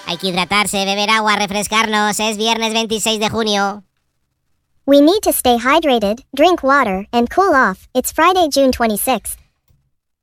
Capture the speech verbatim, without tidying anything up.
Hay que hidratarse, beber agua, refrescarnos. Es viernes veintiséis de junio. We need to stay hydrated, drink water, and cool off. It's Friday, June twenty-sixth.